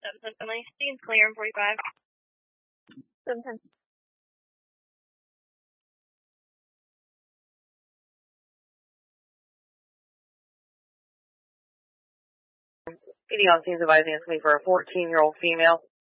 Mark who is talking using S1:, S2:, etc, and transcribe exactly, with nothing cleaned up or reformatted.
S1: Definitely. Scene's clear in forty-five.
S2: seven ten.
S3: P D on scene's advising it's me for a fourteen-year-old female.